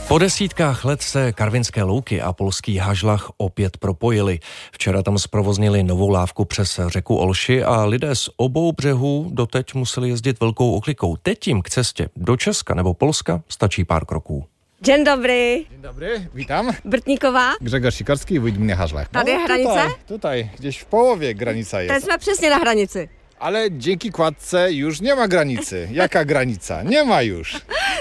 Po desítkách let se Karvinské louky a polský Hažlach opět propojily. Včera tam zprovoznili novou lávku přes řeku Olši a lidé z obou břehů doteď museli jezdit velkou oklikou. Teď jim k cestě do Česka nebo Polska stačí pár kroků. Dzień dobry. Dzień dobry, witam. Brtníková. Grzegorz Sikorski, wójt gminy Hażlach. Tady je hranice? Tutaj, gdzieś w połowie granica Teď jest. jsme přesně na hranici. Ale dzięki kładce już nie ma granicy. Jaka granica? Nie ma już.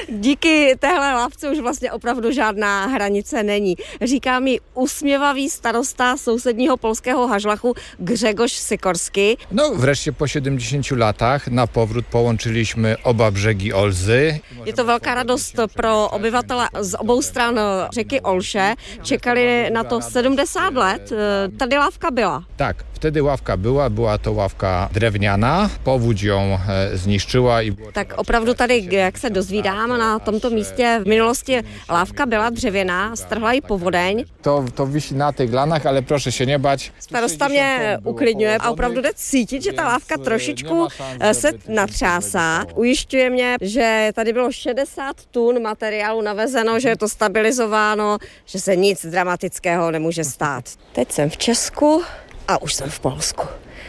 Díky téhle lávce už vlastně opravdu žádná hranice není. Říká mi usměvavý starosta sousedního polského Hažlachu Grzegorz Sikorski. No wreszcie po 70 latach na powrót połączyliśmy oba brzegi Olzy. Je to velká radost pro obyvatele z obou stran řeky Olše. Čekali na to 70 let. Tady lávka byla. Tak, wtedy ławka była to ławka drewniana. Powódź ją zniszczyła i było... Tak opravdu tady, jak se dozvídám, na tomto místě v minulosti lávka byla dřevěná, strhla ji povodeň. To wisi na tych lanach, ale proszę się nie bać. Starosta mě uklidňuje a opravdu jde cítit, že ta lávka trošičku se natřásá. Ujišťuje mě, že tady bylo 60 tun materiálu navezeno, že je to stabilizováno, že se nic dramatického nemůže stát. Teď jsem v Česku a už jsem v Polsku.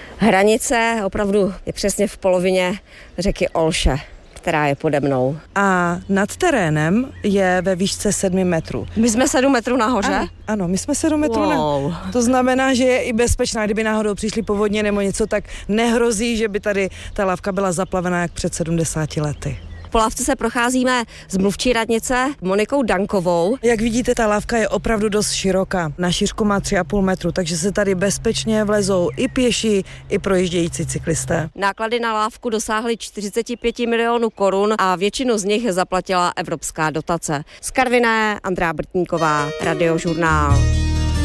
Hranice opravdu je přesně v polovině řeky Olše, která je pode mnou. A nad terénem je ve výšce 7 metrů. My jsme 7 metrů nahoře? Ano, my jsme 7 metrů Wow. To znamená, že je i bezpečná, kdyby náhodou přišli povodně nebo něco, tak nehrozí, že by tady ta lávka byla zaplavená jak před 70 lety. Po lávce se procházíme s mluvčí radnice Monikou Dankovou. Jak vidíte, ta lávka je opravdu dost široká. Na šířku má 3,5 metru, takže se tady bezpečně vlezou i pěší, i projíždějící cyklisté. Náklady na lávku dosáhly 45 milionů korun a většinu z nich zaplatila evropská dotace. Z Karviné Andrea Brtníková, Radiožurnál.